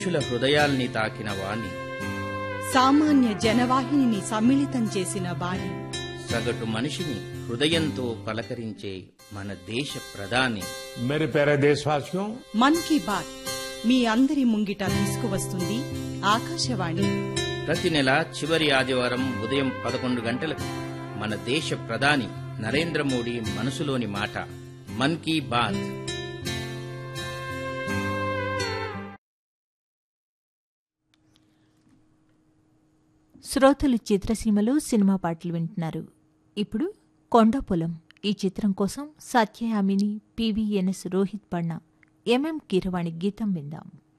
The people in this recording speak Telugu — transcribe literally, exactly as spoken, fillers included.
మనుషుల హృదయాల్ని తాకిన వాణి, సామాన్య జనవాహిని సమ్మిళితం చేసిన వాణి, సగటు మనిషిని హృదయంతో పలకరించే మన దేశ ప్రధాని. मेरे प्यारे देशवासियों, మన్ కీ బాత్ మీ అందరి ముంగిట తీసుకువస్తుంది ఆకాశవాణి. ప్రతి నెల చివరి ఆదివారం ఉదయం పదకొండు గంటలకు మన దేశ ప్రధాని నరేంద్ర మోడీ మనసులోని మాట మన్ కీ బాత్. శ్రోతలు చిత్రసీమలో సినిమా పాటలు వింటున్నారు. ఇప్పుడు కొండపొలం ఈ చిత్రం కోసం సత్యయామిని, పివిఎన్ఎస్, రోహిత్ పన్నా, ఎంఎం కీరవాణి గీతం విందాం.